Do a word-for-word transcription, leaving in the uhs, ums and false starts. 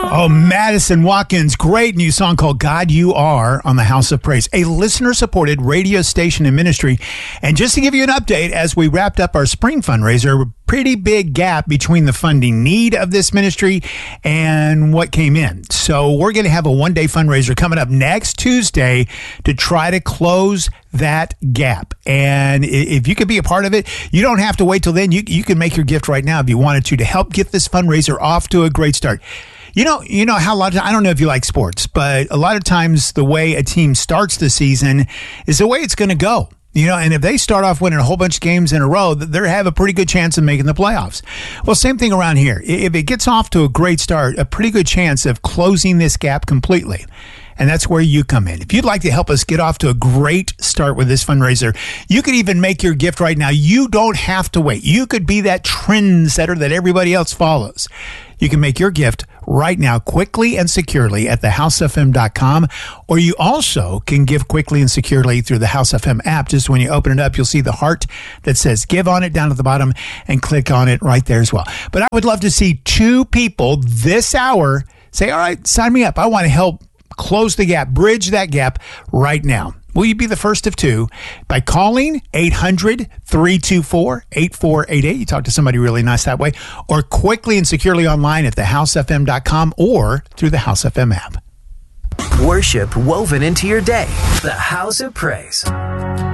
Oh, Madison Watkins, great new song called God You Are on the House of Praise, a listener-supported radio station and ministry. And just to give you an update, as we wrapped up our spring fundraiser, a pretty big gap between the funding need of this ministry and what came in. So we're going to have a one-day fundraiser coming up next Tuesday to try to close that gap. And if you could be a part of it, you don't have to wait till then. You, you can make your gift right now if you wanted to, to help get this fundraiser off to a great start. You know, you know how a lot of, I don't know if you like sports, but a lot of times the way a team starts the season is the way it's going to go. You know, and if they start off winning a whole bunch of games in a row, they have a pretty good chance of making the playoffs. Well, same thing around here. If it gets off to a great start, a pretty good chance of closing this gap completely. And that's where you come in. If you'd like to help us get off to a great start with this fundraiser, you could even make your gift right now. You don't have to wait. You could be that trendsetter that everybody else follows. You can make your gift right now quickly and securely at the house f m dot com, or you also can give quickly and securely through the House F M app. Just when you open it up, you'll see the heart that says give on it down at the bottom, and click on it right there as well. But I would love to see two people this hour say, all right, sign me up. I want to help close the gap, bridge that gap right now. Will you be the first of two by calling eight hundred, three two four, eight four eight eight? You talk to somebody really nice that way, or quickly and securely online at the house f m dot com or through the House F M app. Worship woven into your day. The House of Praise.